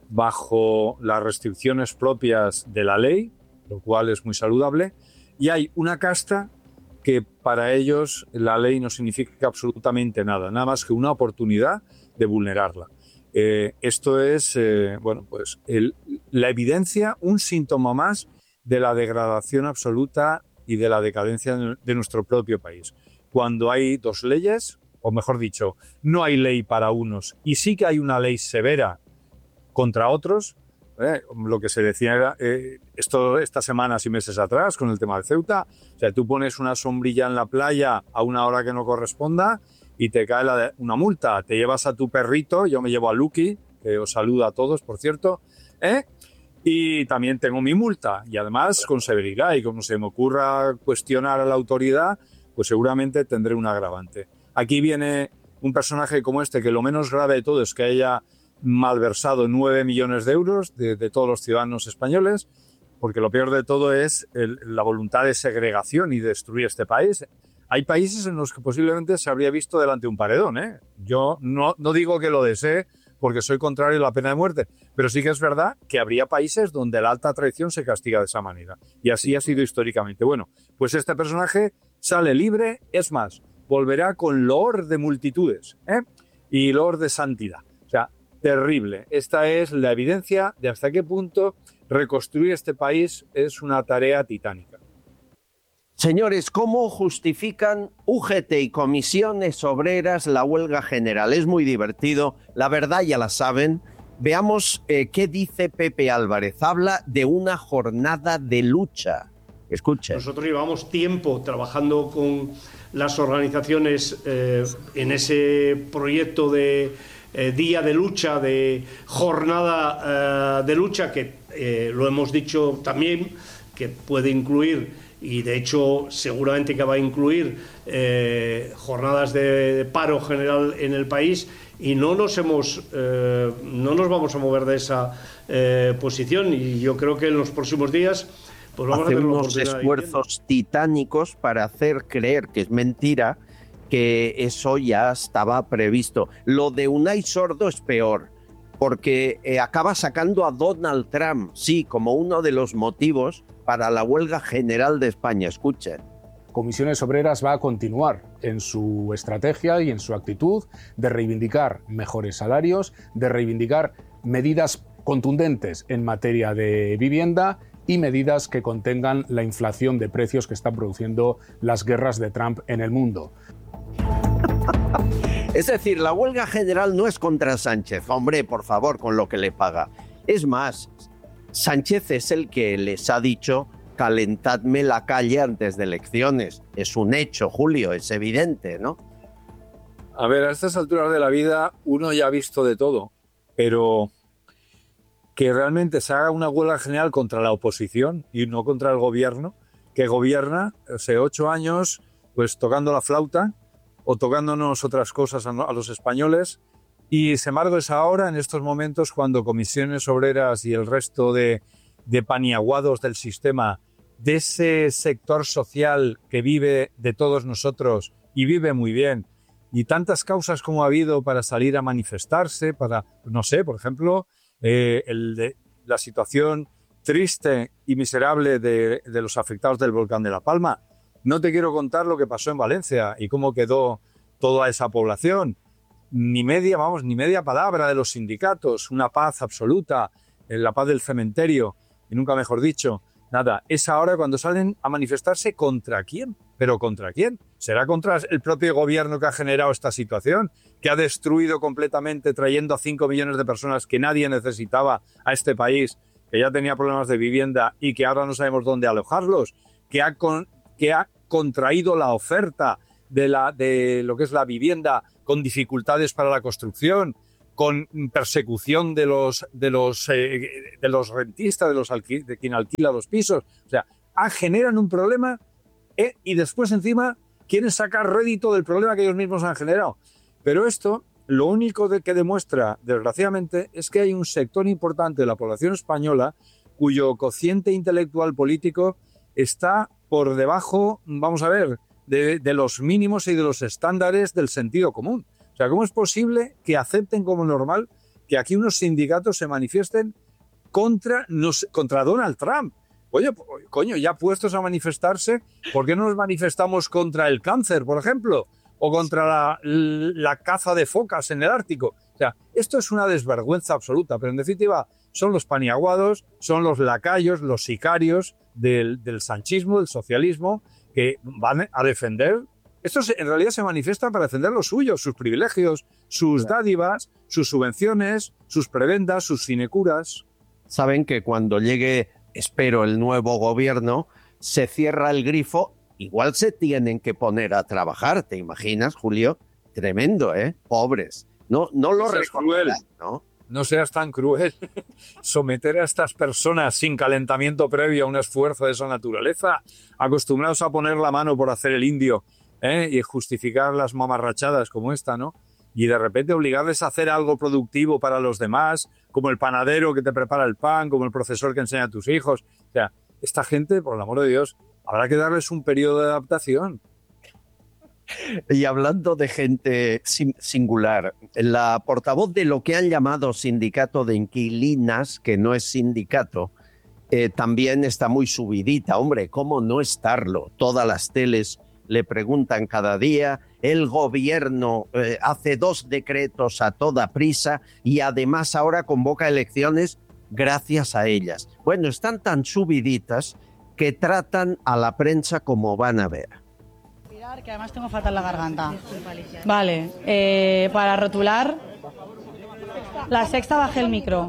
S8: bajo las restricciones propias de la ley, lo cual es muy saludable, y hay una casta que para ellos la ley no significa absolutamente nada, nada más que una oportunidad de vulnerarla. Eh, esto es, eh, bueno, pues el, la evidencia, un síntoma más de la degradación absoluta y de la decadencia de nuestro propio país. Cuando hay dos leyes, o mejor dicho, no hay ley para unos y sí que hay una ley severa contra otros, eh, lo que se decía era, eh, esto estas semanas y meses atrás con el tema de Ceuta, o sea, tú pones una sombrilla en la playa a una hora que no corresponda y te cae la de, una multa, te llevas a tu perrito, yo me llevo a Lucky, que os saluda a todos, por cierto, ¿eh? Y también tengo mi multa, y además con severidad, y como se me ocurra cuestionar a la autoridad, pues seguramente tendré un agravante. Aquí viene un personaje como este, que lo menos grave de todo es que haya malversado nueve millones de euros de, de todos los ciudadanos españoles, porque lo peor de todo es el, la voluntad de segregación y de destruir este país. Hay países en los que posiblemente se habría visto delante de un paredón, ¿eh? Yo no, no digo que lo desee, porque soy contrario a la pena de muerte, pero sí que es verdad que habría países donde la alta traición se castiga de esa manera, y así ha sido históricamente. Bueno, pues este personaje sale libre, es más, volverá con loor de multitudes, ¿eh? Y loor de santidad. O sea, terrible. Esta es la evidencia de hasta qué punto reconstruir este país es una tarea titánica.
S1: Señores, ¿cómo justifican U G T y comisiones obreras la huelga general? Es muy divertido, la verdad ya la saben. Veamos eh, qué dice Pepe Álvarez. Habla de una jornada de lucha. Escuchen.
S9: Nosotros llevamos tiempo trabajando con las organizaciones eh, en ese proyecto de eh, día de lucha, de jornada eh, de lucha, que eh, lo hemos dicho también, que puede incluir, y de hecho seguramente que va a incluir eh, jornadas de paro general en el país, y no nos hemos eh, no nos vamos a mover de esa eh, posición, y yo creo que en los próximos días pues vamos
S1: hace
S9: a tener
S1: unos esfuerzos titánicos para hacer creer que es mentira, que eso ya estaba previsto. Lo de Unai Sordo es peor, porque eh, acaba sacando a Donald Trump, sí, como uno de los motivos para la huelga general de España. Escuchen.
S10: Comisiones Obreras va a continuar en su estrategia y en su actitud de reivindicar mejores salarios, de reivindicar medidas contundentes en materia de vivienda y medidas que contengan la inflación de precios que están produciendo las guerras de Trump en el mundo.
S1: Es decir, la huelga general no es contra Sánchez, hombre, por favor, con lo que le paga. Es más, Sánchez es el que les ha dicho: calentadme la calle antes de elecciones. Es un hecho, Julio, es evidente, ¿no?
S8: A ver, a estas alturas de la vida uno ya ha visto de todo, pero que realmente se haga una huelga general contra la oposición y no contra el gobierno, que gobierna hace ocho años pues tocando la flauta o tocándonos otras cosas a los españoles, y sin embargo es ahora, en estos momentos, cuando comisiones obreras y el resto de, de paniaguados del sistema, de ese sector social que vive de todos nosotros y vive muy bien, y tantas causas como ha habido para salir a manifestarse, para, no sé, por ejemplo, eh, el de, la situación triste y miserable de, de los afectados del volcán de La Palma. No te quiero contar lo que pasó en Valencia y cómo quedó toda esa población. Ni media, vamos, ni media palabra de los sindicatos, una paz absoluta, la paz del cementerio, y nunca mejor dicho. Nada, es ahora cuando salen a manifestarse. ¿Contra quién? ¿Pero contra quién? ¿Será contra el propio gobierno que ha generado esta situación, que ha destruido completamente, trayendo a cinco millones de personas que nadie necesitaba a este país, que ya tenía problemas de vivienda y que ahora no sabemos dónde alojarlos, que ha, con, que ha contraído la oferta de, la, de lo que es la vivienda con dificultades para la construcción, con persecución de los, de los, eh, de los rentistas, de, los alqui, de quien alquila los pisos? O sea, generan un problema eh, y después encima quieren sacar rédito del problema que ellos mismos han generado. Pero esto, lo único de que demuestra, desgraciadamente, es que hay un sector importante de la población española cuyo cociente intelectual político está por debajo, vamos a ver, de, de los mínimos y de los estándares del sentido común. O sea, ¿cómo es posible que acepten como normal que aquí unos sindicatos se manifiesten contra, nos, contra Donald Trump? Oye, coño, ya puestos a manifestarse, ¿por qué no nos manifestamos contra el cáncer, por ejemplo? O contra la, la caza de focas en el Ártico. O sea, esto es una desvergüenza absoluta, pero en definitiva son los paniaguados, son los lacayos, los sicarios del, del sanchismo, del socialismo, que van a defender. Estos en realidad se manifiestan para defender los suyos, sus privilegios, sus dádivas, sus subvenciones, sus prebendas, sus sinecuras.
S1: Saben que cuando llegue, espero, el nuevo gobierno, se cierra el grifo, igual se tienen que poner a trabajar, ¿te imaginas, Julio? Tremendo, ¿eh? Pobres. No, no lo recordarán, ¿no?
S8: No seas tan cruel. Someter a estas personas sin calentamiento previo a un esfuerzo de esa naturaleza, acostumbrados a poner la mano por hacer el indio, ¿eh? Y justificar las mamarrachadas como esta, ¿no? Y de repente obligarles a hacer algo productivo para los demás, como el panadero que te prepara el pan, como el profesor que enseña a tus hijos. O sea, esta gente, por el amor de Dios, habrá que darles un periodo de adaptación.
S1: Y hablando de gente singular, la portavoz de lo que han llamado sindicato de inquilinas, que no es sindicato, eh, también está muy subidita. Hombre, ¿cómo no estarlo? Todas las teles le preguntan cada día, el gobierno eh, hace dos decretos a toda prisa y además ahora convoca elecciones gracias a ellas. Bueno, están tan subiditas que tratan a la prensa como van a ver.
S11: Que además tengo fatal la garganta. Vale, eh, para rotular, La Sexta, bajé el micro.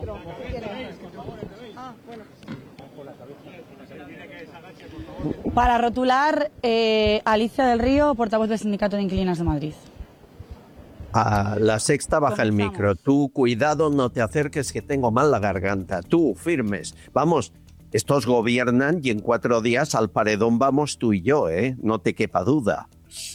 S11: Para rotular, eh, Alicia del Río, portavoz del Sindicato de Inquilinas de Madrid.
S1: A La Sexta, baja el micro. Tú, cuidado, no te acerques, que tengo mal la garganta. Tú, firmes. Vamos. Estos gobiernan y en cuatro días al paredón vamos tú y yo, ¿eh? No te quepa duda.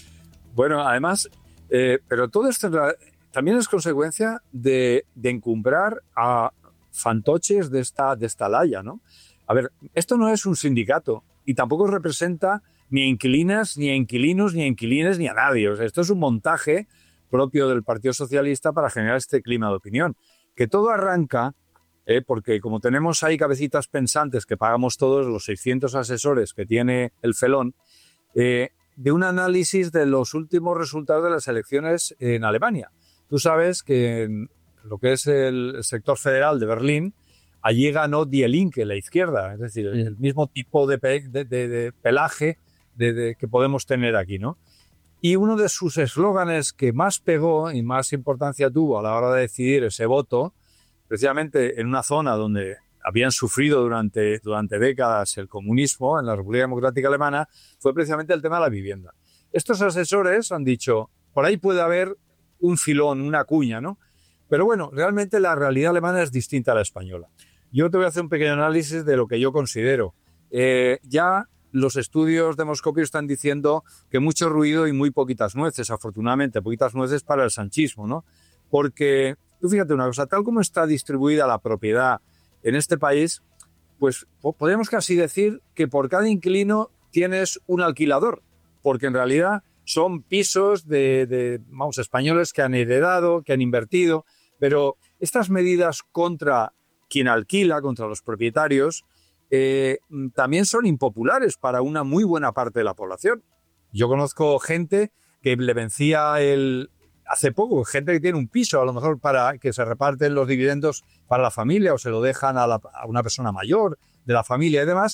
S8: Bueno, además, eh, pero todo esto también es consecuencia de, de encumbrar a fantoches de esta, de esta laya, ¿no? A ver, esto no es un sindicato y tampoco representa ni a inquilinas, ni a inquilinos, ni a inquilines, ni a nadie. O sea, esto es un montaje propio del Partido Socialista para generar este clima de opinión. Que todo arranca... Eh, porque como tenemos ahí cabecitas pensantes que pagamos todos los seiscientos asesores que tiene el Felón, eh, de un análisis de los últimos resultados de las elecciones en Alemania. Tú sabes que en lo que es el sector federal de Berlín, allí ganó Die Linke, la izquierda, es decir, el, el mismo tipo de, pe de, de, de pelaje de, de, que podemos tener aquí, ¿no? Y uno de sus eslóganes que más pegó y más importancia tuvo a la hora de decidir ese voto, precisamente en una zona donde habían sufrido durante, durante décadas el comunismo, en la República Democrática Alemana, fue precisamente el tema de la vivienda. Estos asesores han dicho, por ahí puede haber un filón, una cuña, ¿no? Pero bueno, realmente la realidad alemana es distinta a la española. Yo te voy a hacer un pequeño análisis de lo que yo considero. Eh, ya los estudios demoscópicos están diciendo que mucho ruido y muy poquitas nueces, afortunadamente, poquitas nueces para el sanchismo, ¿no? Porque... Tú fíjate una cosa, tal como está distribuida la propiedad en este país, pues podemos casi decir que por cada inquilino tienes un alquilador, porque en realidad son pisos de, de vamos, españoles que han heredado, que han invertido, pero estas medidas contra quien alquila, contra los propietarios, eh, también son impopulares para una muy buena parte de la población. Yo conozco gente que le vencía el... Hace poco, gente que tiene un piso, a lo mejor para que se reparten los dividendos para la familia o se lo dejan a, la, a una persona mayor de la familia y demás,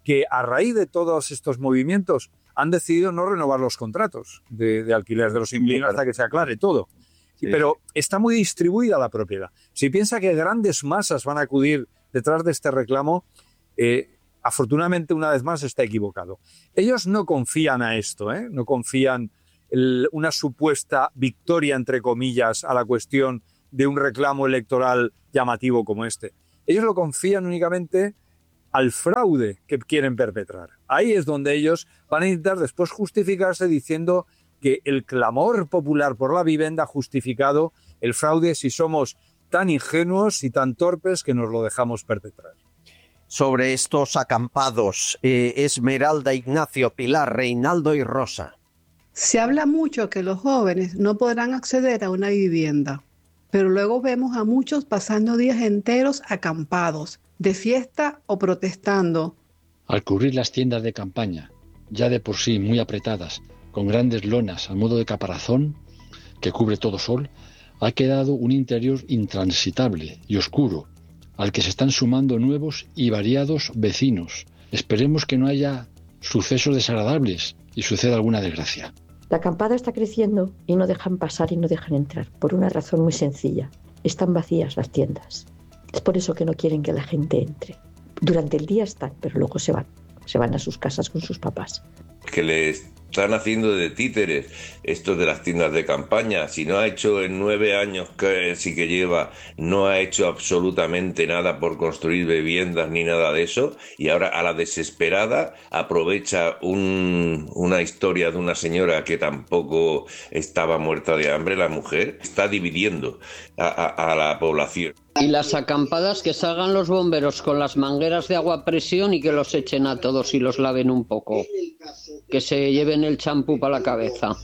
S8: que a raíz de todos estos movimientos han decidido no renovar los contratos de, de alquiler de los inquilinos hasta que se aclare todo. Sí. Pero está muy distribuida la propiedad. Si piensa que grandes masas van a acudir detrás de este reclamo, eh, afortunadamente una vez más está equivocado. Ellos no confían a esto, ¿eh? no confían el, una supuesta victoria, entre comillas, a la cuestión de un reclamo electoral llamativo como este. Ellos lo confían únicamente al fraude que quieren perpetrar. Ahí es donde ellos van a intentar después justificarse diciendo que el clamor popular por la vivienda ha justificado el fraude si somos tan ingenuos y tan torpes que nos lo dejamos perpetrar.
S1: Sobre estos acampados, eh, Esmeralda, Ignacio, Pilar, Reinaldo y Rosa.
S12: Se habla mucho que los jóvenes no podrán acceder a una vivienda, pero luego vemos a muchos pasando días enteros acampados, de fiesta o protestando.
S13: Al cubrir las tiendas de campaña, ya de por sí muy apretadas, con grandes lonas a modo de caparazón que cubre todo sol, ha quedado un interior intransitable y oscuro, al que se están sumando nuevos y variados vecinos. Esperemos que no haya sucesos desagradables y suceda alguna desgracia.
S14: La acampada está creciendo y no dejan pasar y no dejan entrar, por una razón muy sencilla. Están vacías las tiendas. Es por eso que no quieren que la gente entre. Durante el día están, pero luego se van. Se van a sus casas con sus papás.
S15: Que les están haciendo de títeres esto de las tiendas de campaña. Si no ha hecho en nueve años que sí que lleva, no ha hecho absolutamente nada por construir viviendas ni nada de eso, y ahora a la desesperada aprovecha un, una historia de una señora que tampoco estaba muerta de hambre, la mujer, está dividiendo a, a, a la población.
S16: Y las acampadas, que salgan los bomberos con las mangueras de agua a presión y que los echen a todos y los laven un poco. Que se lleven el champú para la cabeza.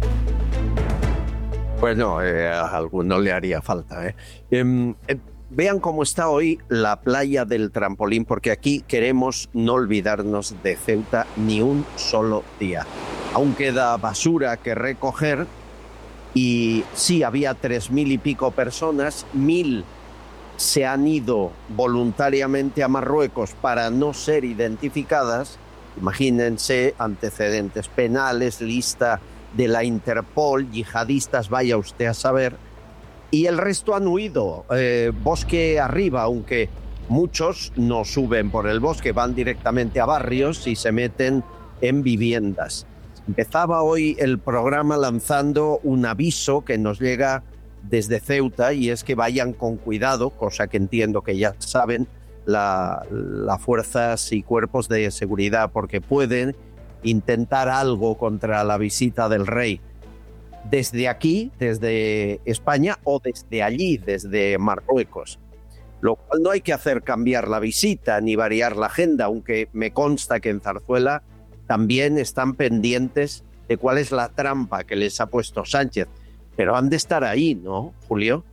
S1: Bueno, eh, a alguno le haría falta. ¿eh? Eh, eh, vean cómo está hoy la playa del Trampolín, porque aquí queremos no olvidarnos de Ceuta ni un solo día. Aún queda basura que recoger y sí, había tres mil y pico personas, mil se han ido voluntariamente a Marruecos para no ser identificadas. Imagínense, antecedentes penales, lista de la Interpol, yihadistas, vaya usted a saber. Y el resto han huido, eh, bosque arriba, aunque muchos no suben por el bosque, van directamente a barrios y se meten en viviendas. Empezaba hoy el programa lanzando un aviso que nos llega desde Ceuta, y es que vayan con cuidado, cosa que entiendo que ya saben las la fuerzas y cuerpos de seguridad, porque pueden intentar algo contra la visita del rey desde aquí, desde España, o desde allí, desde Marruecos. Lo cual no hay que hacer cambiar la visita ni variar la agenda, aunque me consta que en Zarzuela también están pendientes de cuál es la trampa que les ha puesto Sánchez. Pero han de estar ahí, ¿no, Julio?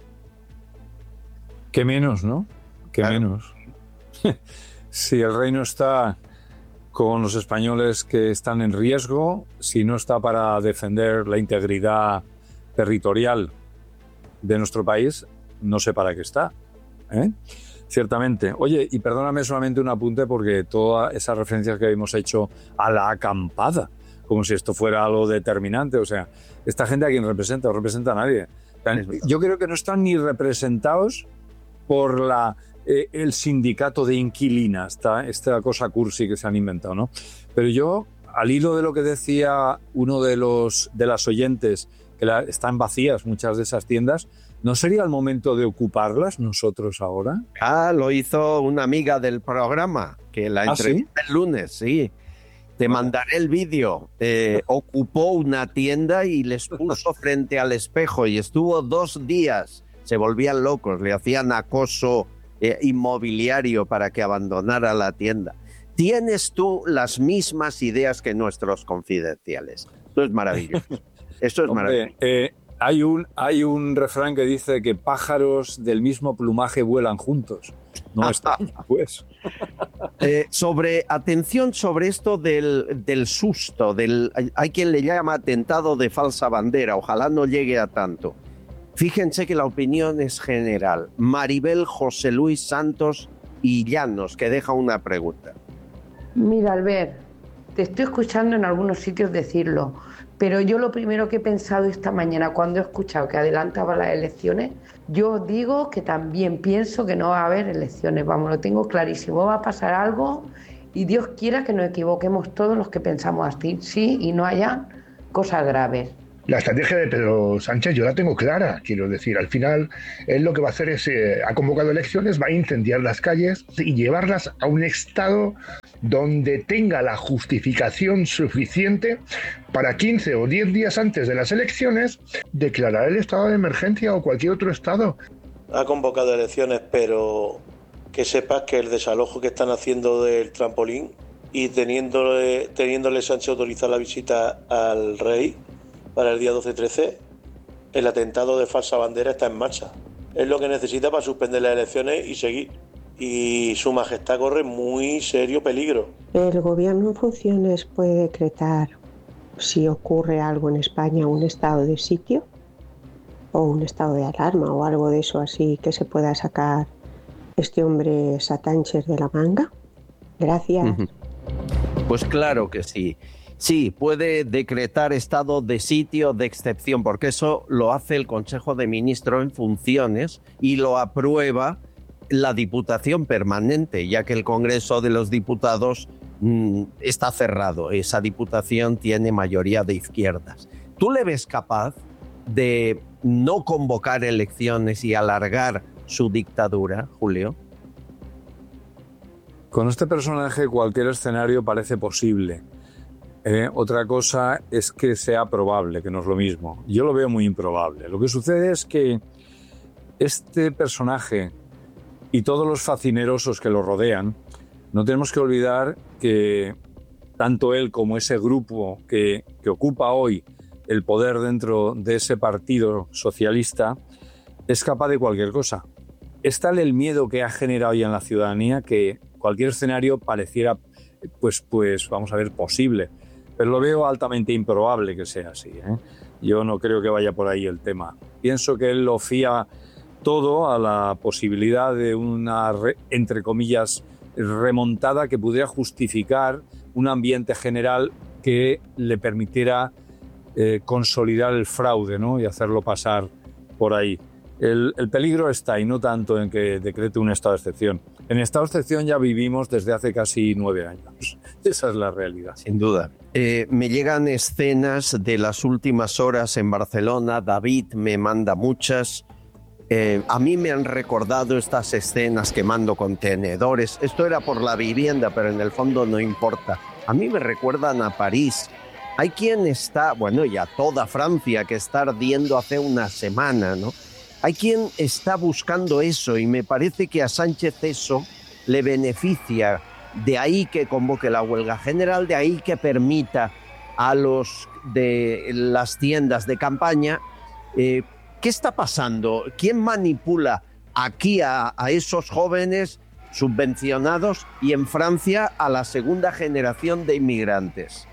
S8: Qué menos, ¿no? Qué claro. menos. Si el rey no está con los españoles que están en riesgo, si no está para defender la integridad territorial de nuestro país, no sé para qué está, ¿eh? Ciertamente. Oye, y perdóname solamente un apunte, porque todas esas referencias que hemos hecho a la acampada, como si esto fuera algo determinante. O sea, esta gente a quién representa, no representa a nadie. Yo creo que no están ni representados por la, eh, el sindicato de inquilinas, esta, esta cosa cursi que se han inventado, ¿no? Pero yo, al hilo de lo que decía uno de los de las oyentes, que la, están vacías muchas de esas tiendas, ¿no sería el momento de ocuparlas nosotros ahora?
S1: Ah, lo hizo una amiga del programa, que la entrevisté ¿Ah, sí? el lunes, sí. Te mandaré el vídeo. Eh, ocupó una tienda y les puso frente al espejo y estuvo dos días. Se volvían locos, le hacían acoso eh, inmobiliario para que abandonara la tienda. Tienes tú las mismas ideas que nuestros confidenciales. Esto es maravilloso. Esto es
S8: Hombre,
S1: maravilloso.
S8: Eh, hay, un, hay un refrán que dice que pájaros del mismo plumaje vuelan juntos. No está, pues.
S1: Eh, sobre, atención sobre esto del, del susto, del, hay quien le llama atentado de falsa bandera, ojalá no llegue a tanto. Fíjense que la opinión es general. Maribel José Luis Santos y Llanos, que deja una pregunta.
S17: Mira, Albert, te estoy escuchando en algunos sitios decirlo, pero yo lo primero que he pensado esta mañana cuando he escuchado que adelantaba las elecciones, yo digo que también pienso que no va a haber elecciones, vamos, lo tengo clarísimo, va a pasar algo y Dios quiera que nos equivoquemos todos los que pensamos así, sí, y no haya cosas graves.
S18: La estrategia de Pedro Sánchez yo la tengo clara, quiero decir, al final él lo que va a hacer es, eh, ha convocado elecciones, va a incendiar las calles y llevarlas a un estado donde tenga la justificación suficiente para quince o diez días antes de las elecciones declarar el estado de emergencia o cualquier otro estado.
S19: Ha convocado elecciones, pero que sepas que el desalojo que están haciendo del trampolín y teniéndole, teniéndole Sánchez autorizada la visita al rey para el día doce trece, el atentado de falsa bandera está en marcha. Es lo que necesita para suspender las elecciones y seguir. Y su majestad corre muy serio peligro.
S20: El gobierno en funciones puede decretar, si ocurre algo en España, un estado de sitio o un estado de alarma o algo de eso así que se pueda sacar este hombre Sánchez de la manga. Gracias.
S1: Uh-huh. Pues claro que sí. Sí, puede decretar estado de sitio de excepción, porque eso lo hace el Consejo de Ministros en funciones y lo aprueba la Diputación Permanente, ya que el Congreso de los Diputados mmm, está cerrado. Esa Diputación tiene mayoría de izquierdas. ¿Tú le ves capaz de no convocar elecciones y alargar su dictadura, Julio?
S8: Con este personaje cualquier escenario parece posible. Eh, otra cosa es que sea probable, que no es lo mismo. Yo lo veo muy improbable. Lo que sucede es que este personaje y todos los facinerosos que lo rodean, no tenemos que olvidar que tanto él como ese grupo que, que ocupa hoy el poder dentro de ese partido socialista es capaz de cualquier cosa. Es tal el miedo que ha generado ya en la ciudadanía que cualquier escenario pareciera, pues, pues vamos a ver, posible. Pero lo veo altamente improbable que sea así, ¿eh? Yo no creo que vaya por ahí el tema. Pienso que él lo fía todo a la posibilidad de una, entre comillas, remontada que pudiera justificar un ambiente general que le permitiera eh, consolidar el fraude, ¿no? Y hacerlo pasar por ahí. El, el peligro está y no tanto en que decrete un estado de excepción. En estado de excepción ya vivimos desde hace casi nueve años. Esa es la realidad.
S1: Sin duda. Eh, me llegan escenas de las últimas horas en Barcelona. David me manda muchas. Eh, a mí me han recordado estas escenas quemando contenedores. Esto era por la vivienda, pero en el fondo no importa. A mí me recuerdan a París. Hay quien está, bueno, y a toda Francia, que está ardiendo hace una semana, ¿no? Hay quien está buscando eso y me parece que a Sánchez eso le beneficia. De ahí que convoque la huelga general, de ahí que permita a los de las tiendas de campaña. Eh, ¿Qué está pasando? ¿Quién manipula aquí a, a esos jóvenes subvencionados y en Francia a la segunda generación de inmigrantes?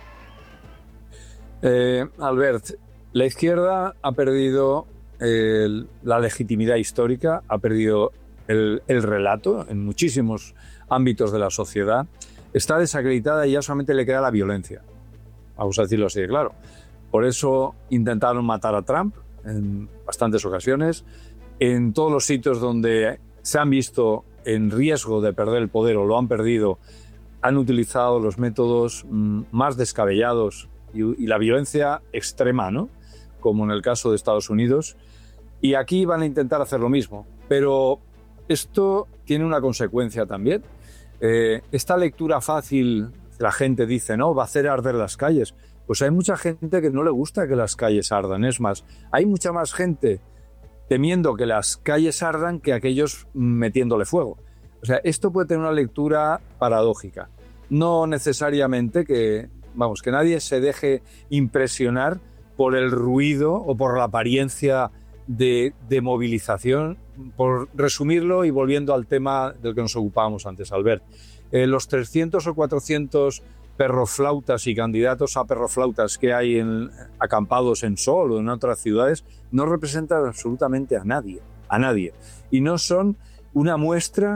S8: Eh, Albert, la izquierda ha perdido el, la legitimidad histórica, ha perdido el, el relato en muchísimos ámbitos de la sociedad, está desacreditada y ya solamente le queda la violencia. Vamos a decirlo así de claro. Por eso intentaron matar a Trump en bastantes ocasiones. En todos los sitios donde se han visto en riesgo de perder el poder o lo han perdido, han utilizado los métodos mm, más descabellados y, y la violencia extrema, ¿no? Como en el caso de Estados Unidos. Y aquí van a intentar hacer lo mismo. Pero esto tiene una consecuencia también. Eh, esta lectura fácil, la gente dice, no, va a hacer arder las calles. Pues hay mucha gente que no le gusta que las calles ardan. Es más, hay mucha más gente temiendo que las calles ardan que aquellos metiéndole fuego. O sea, esto puede tener una lectura paradójica. No necesariamente que, vamos, que nadie se deje impresionar por el ruido o por la apariencia de, de movilización. Por resumirlo y volviendo al tema del que nos ocupábamos antes, Albert, eh, los trescientos o cuatrocientos perroflautas y candidatos a perroflautas que hay en, acampados en Sol o en otras ciudades no representan absolutamente a nadie, a nadie. Y no son una muestra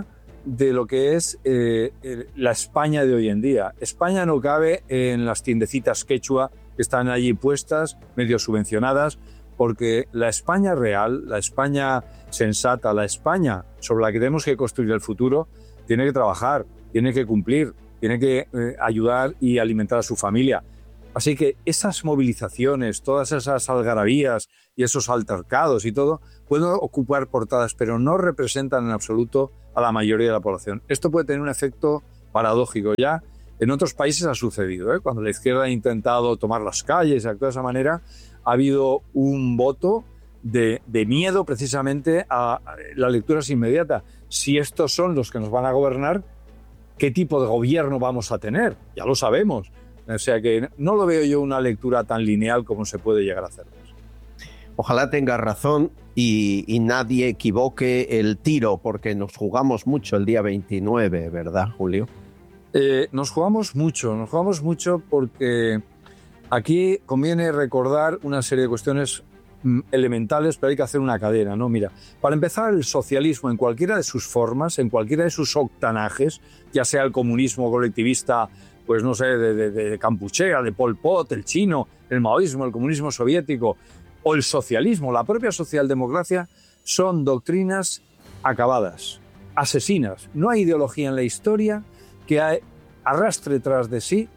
S8: de lo que es eh, la España de hoy en día. España no cabe en las tiendecitas quechua que están allí puestas, medio subvencionadas, porque la España real, la España sensata, la España sobre la que tenemos que construir el futuro, tiene que trabajar, tiene que cumplir, tiene que eh, ayudar y alimentar a su familia. Así que esas movilizaciones, todas esas algarabías y esos altercados y todo, pueden ocupar portadas, pero no representan en absoluto a la mayoría de la población. Esto puede tener un efecto paradójico. Ya en otros países ha sucedido, ¿eh? Cuando la izquierda ha intentado tomar las calles y actuar de esa manera, ha habido un voto de, de miedo precisamente a la lectura inmediata. Si estos son los que nos van a gobernar, ¿qué tipo de gobierno vamos a tener? Ya lo sabemos. O sea que no lo veo yo una lectura tan lineal como se puede llegar a hacer.
S1: Ojalá tenga razón y, y nadie equivoque el tiro, porque nos jugamos mucho el día veintinueve, ¿verdad, Julio?
S8: Eh, nos jugamos mucho, nos jugamos mucho porque aquí conviene recordar una serie de cuestiones mm, elementales, pero hay que hacer una cadena, ¿no? Mira, para empezar, el socialismo en cualquiera de sus formas, en cualquiera de sus octanajes, ya sea el comunismo colectivista, pues no sé, de, de, de Kampuchea, de Pol Pot, el chino, el maoísmo, el comunismo soviético o el socialismo, la propia socialdemocracia, son doctrinas acabadas, asesinas. No hay ideología en la historia que arrastre tras de sí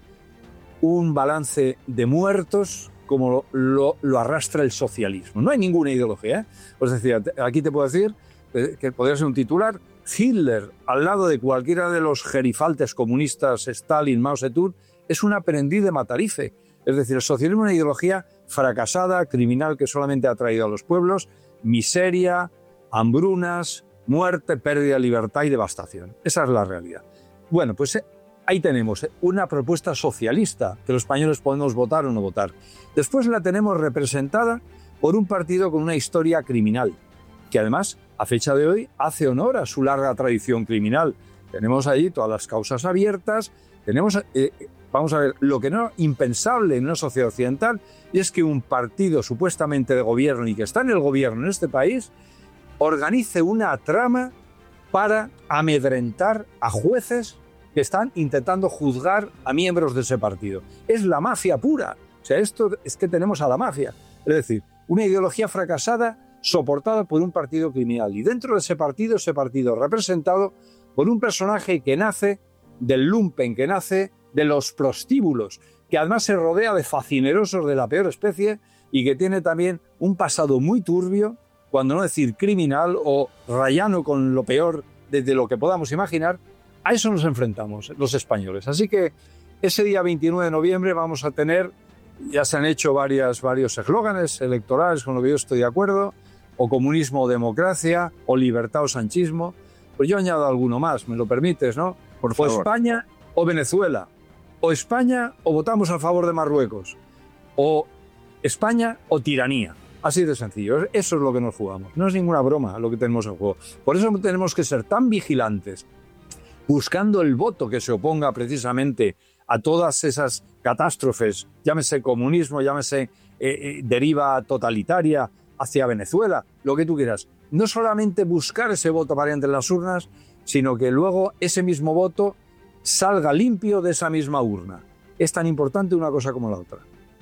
S8: un balance de muertos como lo, lo, lo arrastra el socialismo. No hay ninguna ideología, ¿eh? Es decir, aquí te puedo decir que podría ser un titular: Hitler, al lado de cualquiera de los gerifaltes comunistas, Stalin, Mao Zedong, es un aprendiz de Matarife. Es decir, el socialismo es una ideología fracasada, criminal, que solamente ha traído a los pueblos miseria, hambrunas, muerte, pérdida de libertad y devastación. Esa es la realidad. Bueno, pues eh, ahí tenemos una propuesta socialista que los españoles podemos votar o no votar. Después la tenemos representada por un partido con una historia criminal, que además, a fecha de hoy, hace honor a su larga tradición criminal. Tenemos ahí todas las causas abiertas, tenemos, eh, vamos a ver, lo que no es impensable en una sociedad occidental, y es que un partido supuestamente de gobierno y que está en el gobierno en este país, organice una trama para amedrentar a jueces que están intentando juzgar a miembros de ese partido. Es la mafia pura. O sea, esto es que tenemos a la mafia. Es decir, una ideología fracasada soportada por un partido criminal. Y dentro de ese partido, ese partido representado por un personaje que nace del lumpen, que nace de los prostíbulos, que además se rodea de facinerosos de la peor especie y que tiene también un pasado muy turbio, cuando no decir criminal o rayano con lo peor de lo que podamos imaginar. A eso nos enfrentamos los españoles. Así que ese día veintinueve de noviembre vamos a tener, ya se han hecho varias, varios eslóganes electorales con lo que yo estoy de acuerdo, o comunismo o democracia, o libertad o sanchismo. Pues yo añado alguno más, me lo permites, ¿no?
S1: Por favor.
S8: O España o Venezuela, o España o votamos a favor de Marruecos, o España o tiranía. Así de sencillo, eso es lo que nos jugamos. No es ninguna broma lo que tenemos en juego. Por eso tenemos que ser tan vigilantes, buscando el voto que se oponga precisamente a todas esas catástrofes, llámese comunismo, llámese eh, eh, deriva totalitaria hacia Venezuela, lo que tú quieras. No solamente buscar ese voto para entre las urnas, sino que luego ese mismo voto salga limpio de esa misma urna. Es tan importante una cosa como la otra.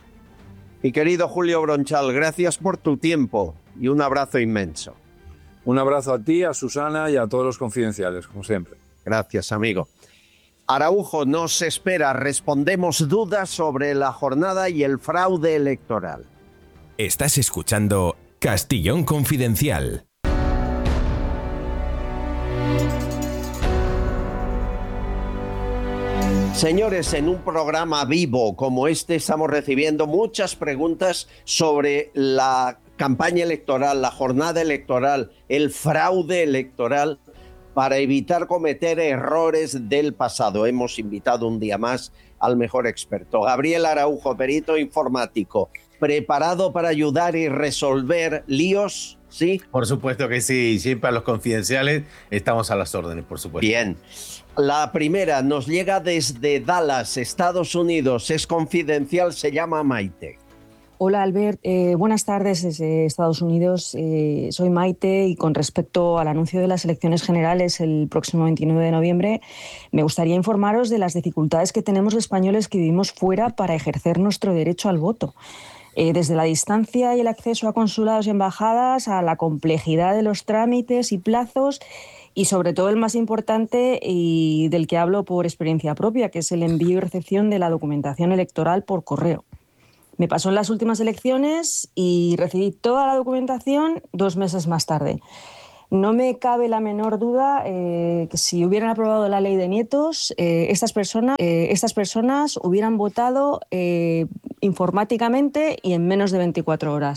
S1: Mi querido Julio Bronchal, gracias por tu tiempo y un abrazo inmenso.
S8: Un abrazo a ti, a Susana y a todos los confidenciales, como siempre.
S1: Gracias, amigo. Araujo nos espera. Respondemos dudas sobre la jornada y el fraude electoral.
S3: Estás escuchando Castellón Confidencial.
S1: Señores, en un programa vivo como este estamos recibiendo muchas preguntas sobre la campaña electoral, la jornada electoral, el fraude electoral, para evitar cometer errores del pasado. Hemos invitado un día más al mejor experto, Gabriel Araujo, perito informático, preparado para ayudar y resolver líos, ¿sí?
S21: Por supuesto que sí, siempre a los confidenciales estamos a las órdenes, por supuesto.
S1: Bien. La primera nos llega desde Dallas, Estados Unidos, es confidencial, se llama Maite.
S2: Hola Albert, eh, buenas tardes desde Estados Unidos. Eh, soy Maite y con respecto al anuncio de las elecciones generales el próximo veintinueve de noviembre, me gustaría informaros de las dificultades que tenemos los españoles que vivimos fuera para ejercer nuestro derecho al voto. Eh, desde la distancia y el acceso a consulados y embajadas, a la complejidad de los trámites y plazos, y sobre todo el más importante y del que hablo por experiencia propia, que es el envío y recepción de la documentación electoral por correo. Me pasó en las últimas elecciones y recibí toda la documentación dos meses más tarde. No me cabe la menor duda eh, que si hubieran aprobado la ley de nietos, eh, estas, personas, eh, estas personas hubieran votado eh, informáticamente y en menos de veinticuatro horas.